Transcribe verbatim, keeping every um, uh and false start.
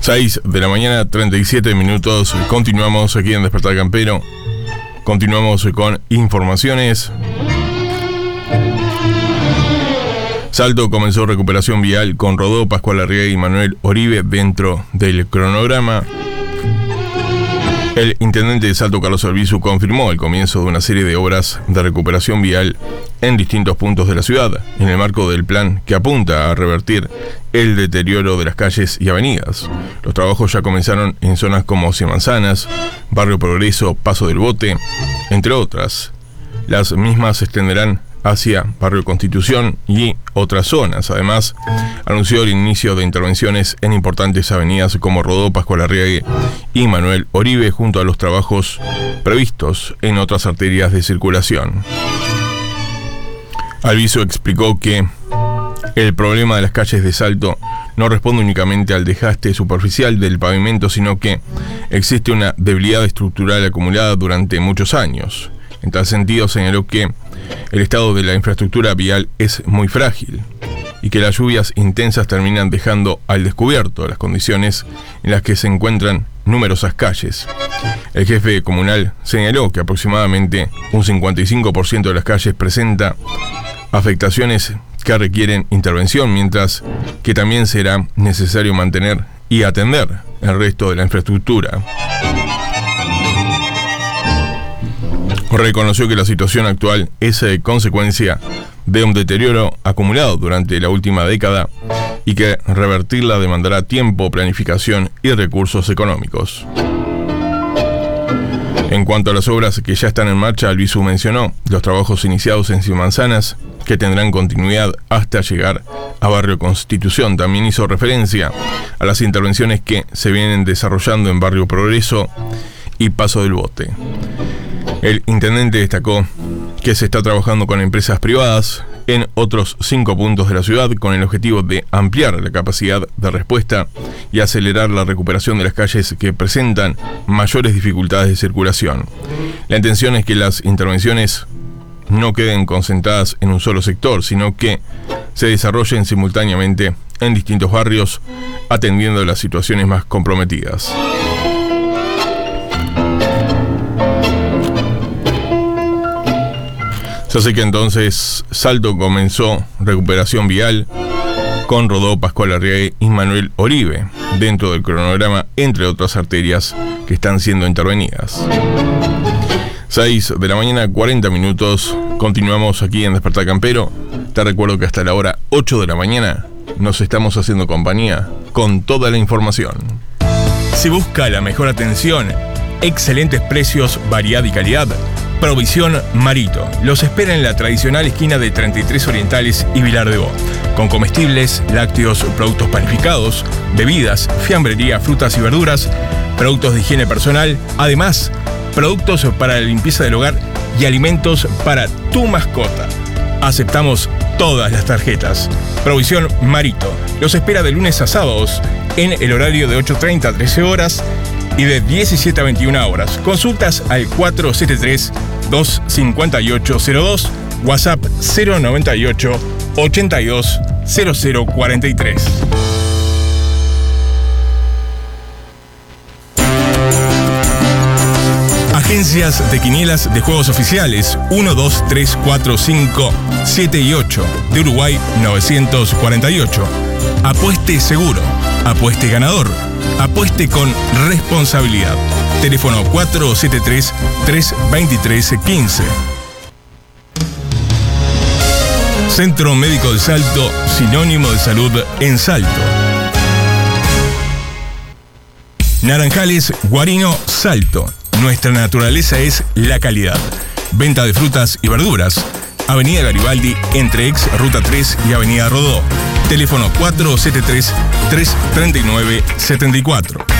seis de la mañana, treinta y siete minutos. Continuamos aquí en Despertar Campero. Continuamos con informaciones. Salto comenzó recuperación vial con Rodó, Pascual Arriaga y Manuel Oribe dentro del cronograma. El intendente de Salto, Carlos Albizu, confirmó el comienzo de una serie de obras de recuperación vial en distintos puntos de la ciudad, en el marco del plan que apunta a revertir el deterioro de las calles y avenidas. Los trabajos ya comenzaron en zonas como Cien Manzanas, Barrio Progreso, Paso del Bote, entre otras. Las mismas se extenderán hacia Barrio Constitución y otras zonas. Además, anunció el inicio de intervenciones en importantes avenidas como Rodó, Pascual Arriaga y Manuel Oribe, junto a los trabajos previstos en otras arterias de circulación. Albizu explicó que el problema de las calles de Salto no responde únicamente al desgaste superficial del pavimento, sino que existe una debilidad estructural acumulada durante muchos años. En tal sentido, señaló que el estado de la infraestructura vial es muy frágil y que las lluvias intensas terminan dejando al descubierto las condiciones en las que se encuentran numerosas calles. El jefe comunal señaló que aproximadamente un cincuenta y cinco por ciento de las calles presenta afectaciones que requieren intervención, mientras que también será necesario mantener y atender el resto de la infraestructura. Reconoció que la situación actual es eh, consecuencia de un deterioro acumulado durante la última década y que revertirla demandará tiempo, planificación y recursos económicos. En cuanto a las obras que ya están en marcha, Albizu mencionó los trabajos iniciados en Cien Manzanas, que tendrán continuidad hasta llegar a Barrio Constitución. También hizo referencia a las intervenciones que se vienen desarrollando en Barrio Progreso y Paso del Bote. El intendente destacó que se está trabajando con empresas privadas en otros cinco puntos de la ciudad con el objetivo de ampliar la capacidad de respuesta y acelerar la recuperación de las calles que presentan mayores dificultades de circulación. La intención es que las intervenciones no queden concentradas en un solo sector, sino que se desarrollen simultáneamente en distintos barrios, atendiendo las situaciones más comprometidas. Así que entonces Salto comenzó recuperación vial con Rodó, Pascual Arriaga y Manuel Oribe dentro del cronograma, entre otras arterias que están siendo intervenidas. seis de la mañana, cuarenta minutos. Continuamos aquí en Despertar Campero. Te recuerdo que hasta la hora ocho de la mañana nos estamos haciendo compañía con toda la información. Si busca la mejor atención, excelentes precios, variedad y calidad, Provisión Marito los espera en la tradicional esquina de treinta y tres Orientales y Vilar de Bo, con comestibles, lácteos, productos panificados, bebidas, fiambrería, frutas y verduras, productos de higiene personal, además, productos para la limpieza del hogar y alimentos para tu mascota. Aceptamos todas las tarjetas. Provisión Marito los espera de lunes a sábados en el horario de ocho treinta a trece horas y de diecisiete a veintiuna horas. Consultas al cuatro siete tres, dos cinco ocho cero dos, WhatsApp cero noventa y ocho, ochenta y dos, cero cero cuarenta y tres. Agencias de quinielas de juegos oficiales uno, dos, tres, cuatro, cinco, siete y ocho de Uruguay novecientos cuarenta y ocho. Apueste seguro, apueste ganador, apueste con responsabilidad. Teléfono cuatro siete tres, tres dos tres, uno cinco. Centro Médico de Salto, sinónimo de salud en Salto. Naranjales Guarino Salto. Nuestra naturaleza es la calidad. Venta de frutas y verduras. Avenida Garibaldi, entre ex Ruta tres y Avenida Rodó. Teléfono cuatro siete tres, tres tres nueve, siete cuatro.